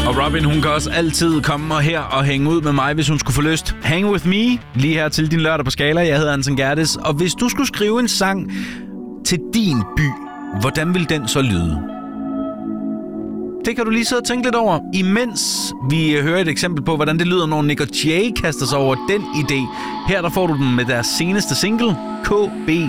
Og Robin, hun kan også altid komme her og hænge ud med mig, hvis hun skulle få lyst. Hang with me, lige her til din lørdag på Skala. Jeg hedder Anton Gerdes. Og hvis du skulle skrive en sang til din by, hvordan vil den så lyde? Det kan du lige sidde og tænke lidt over, imens vi hører et eksempel på, hvordan det lyder, når Nick og Jay kaster sig over den idé. Her der får du den med deres seneste single, KB